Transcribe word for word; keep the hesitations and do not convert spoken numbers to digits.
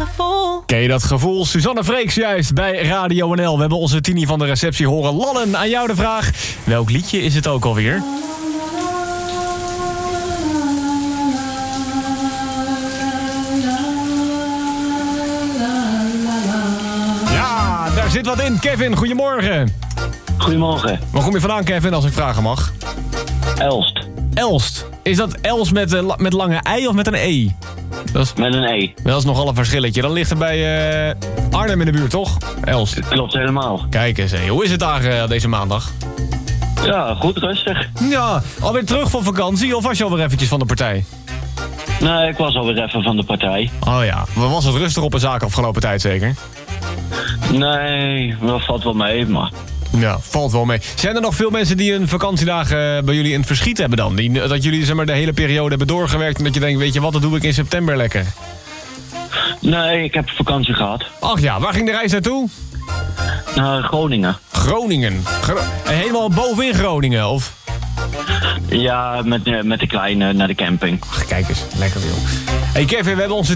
gevoel. Ken je dat gevoel? Suzanne Freeks juist bij Radio N L. We hebben onze Tini van de receptie horen lallen. Aan jou de vraag, welk liedje is het ook alweer? Ja, daar zit wat in. Kevin, goedemorgen. Goedemorgen. Waar kom je vandaan, Kevin, als ik vragen mag? Elst. Elst. Is dat Els met, uh, met lange ei of met een E? Dat is, Met een E. dat is nogal een verschilletje. Dan ligt er bij uh, Arnhem in de buurt, toch? Elst. Klopt helemaal. Kijk eens, hé. Hoe is het daar uh, deze maandag? Ja, goed rustig. Ja, alweer terug van vakantie of was je alweer eventjes van de partij? Nee, ik was alweer even van de partij. Oh ja, was het rustig op een zaak afgelopen tijd zeker? Nee, dat valt wel mee, maar... Ja, valt wel mee. Zijn er nog veel mensen die hun vakantiedagen bij jullie in het verschiet hebben dan? Die, dat jullie zeg maar, de hele periode hebben doorgewerkt en dat je denkt, weet je wat, dat doe ik in september lekker? Nee, ik heb vakantie gehad. Ach ja, waar ging de reis naartoe? Naar Groningen. Groningen. Gro- helemaal bovenin Groningen, of? Ja, met, met de kleine naar de camping. Ach, kijk eens, lekker joh. Hey Kevin, we hebben onze